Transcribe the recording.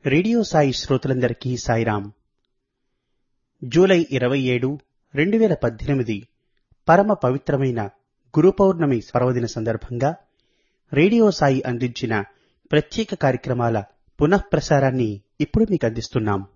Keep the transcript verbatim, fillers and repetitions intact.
Radio Sai శ్రోతలందరికీ Sairam. July ఇరవై ఏడు రెండు వేల పద్దెనిమిది పరమ పవిత్రమైన గురు పౌర్ణమి పర్వదిన సందర్భంగా రేడియో సాయి అందించిన ప్రత్యేక కార్యక్రమాల పునఃప్రసారాన్ని ఇప్పుడు మీకు అందిస్తున్నాం.